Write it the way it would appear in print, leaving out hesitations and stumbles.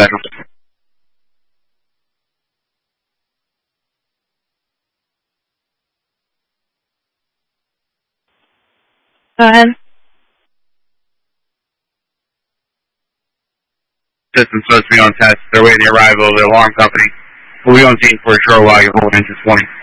bedroom. Go ahead. System's supposed to be on test. They're waiting the arrival of the alarm company. We'll be on scene for a short while. You're holding into 20.